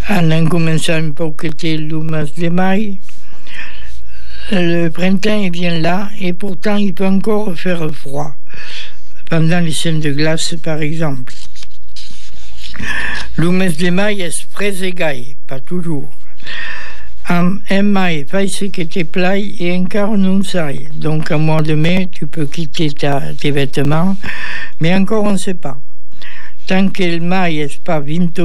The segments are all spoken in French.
en incominciant un pochetter le mes de mai. Le printemps il vient là et pourtant il peut encore faire froid pendant les scènes de glace par exemple. Le mes de mai est frais et gai, pas toujours. En mai, fais ce que te plaît et encore non sai. Donc, en mois de mai, tu peux quitter tes vêtements, mais encore on ne sait pas. Tant que le mai n'est pas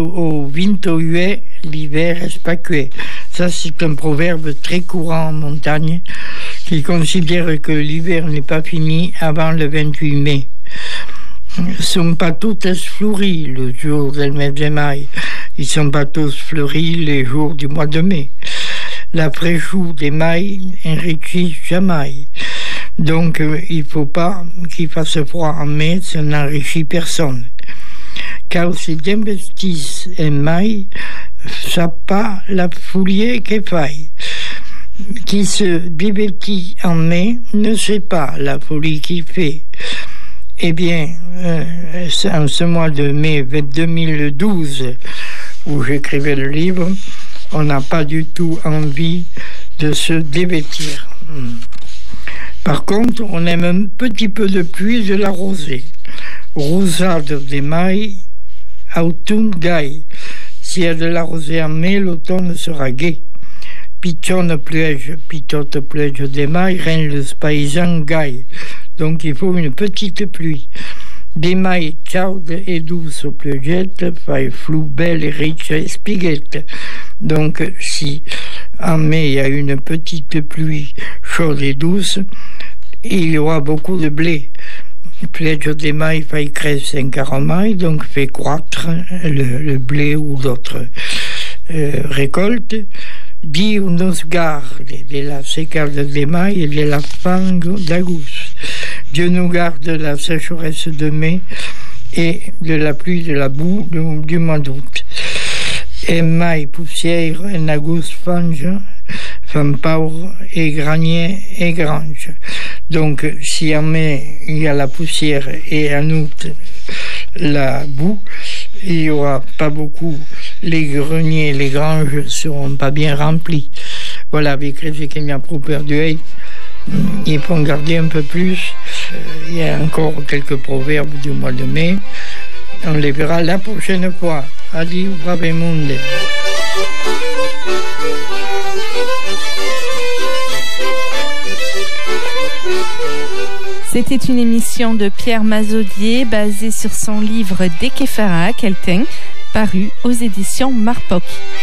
28, l'hiver n'est pas cuit. Ça, c'est un proverbe très courant en montagne qui considère que l'hiver n'est pas fini avant le 28 mai. Ils ne sont pas tous fleuris le jour du mois de mai. Ils ne sont pas tous fleuris les jours du mois de mai. La fraîcheur des mai enrichit jamais. Donc, il ne faut pas qu'il fasse froid en mai, ça n'enrichit personne. Car si t'investissent en mai, ça n'a pas la folie qu'il fait. Qui se divertit en mai ne sait pas la folie qu'il fait. Eh bien, en ce mois de mai 2012, où j'écrivais le livre, on n'a pas du tout envie de se dévêtir. Par contre, on aime un petit peu de pluie et de la rosée. Rosade de mai, automne gai. S'il y a de la rosée en mai, l'automne sera gai. Pitote pluie de mai, rend le paysan gai. Donc il faut une petite pluie. Des mai chaudes et douces pluiettes, fait flou belle et riche et spiguette. Donc si en mai il y a une petite pluie chaude et douce, il y aura beaucoup de blé. Pluie de mai fait crescer en caromai, donc fait croître le blé ou d'autres récoltes. Dieu nous garde de la sécade de mai et de la fangue d'agost. Dieu nous garde de la sécheresse de mai et de la pluie, de la boue du mois d'août. Et mai, poussière, en agost, fange, fan pauvre, et granier, et grange. Donc, si en mai, il y a la poussière et en août, la boue, il n'y aura pas beaucoup. Les greniers, les granges ne seront pas bien remplis. Voilà, avec ce qu'il y a trop perdu, il faut en garder un peu plus. Il y a encore quelques proverbes du mois de mai. On les verra la prochaine fois. Adieu, brave monde. C'était une émission de Pierre Mazaudier basée sur son livre Des Kéfara, Queltin, paru aux éditions Marpoc.